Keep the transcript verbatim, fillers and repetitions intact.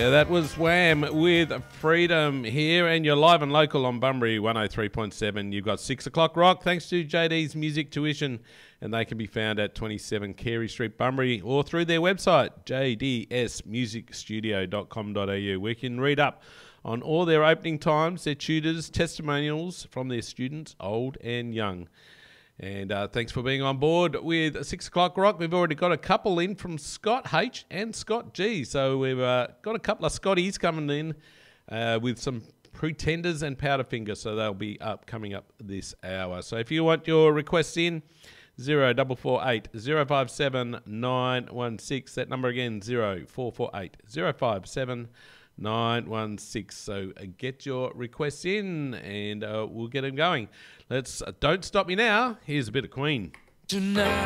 Yeah, that was Wham with Freedom here, and you're live and local on Bunbury one oh three point seven. You've got six o'clock rock thanks to J D's Music Tuition, and they can be found at twenty-seven Carey Street, Bunbury, or through their website, j d s music studio dot com dot a u. We can read up on all their opening times, their tutors, testimonials from their students, old and young. And uh, thanks for being on board with six o'clock rock. We've already got a couple in from Scott H and Scott G. So we've uh, got a couple of Scotties coming in uh, with some Pretenders and Powderfinger. So they'll be up coming up this hour. So if you want your requests in, zero four four eight, zero five seven, nine one six. That number again, zero four four eight, zero five seven, nine one six. So uh, get your requests in and uh, we'll get them going. Let's uh, Don't Stop Me Now. Here's a bit of Queen. Tonight.